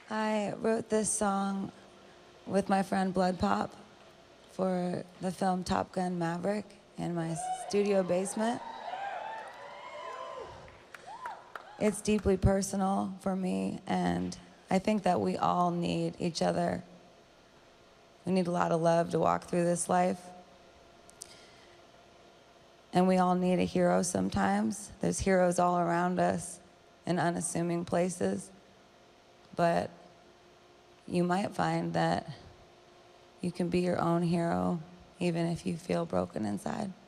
I wrote this song with my friend Blood Pop for the film Top Gun Maverick in my studio basement. It's deeply personal for me, and I think that we all need each other. We need a lot of love to walk through this life. And we all need a hero sometimes. There's heroes all around us in unassuming places. But you might find that you can be your own hero even if you feel broken inside.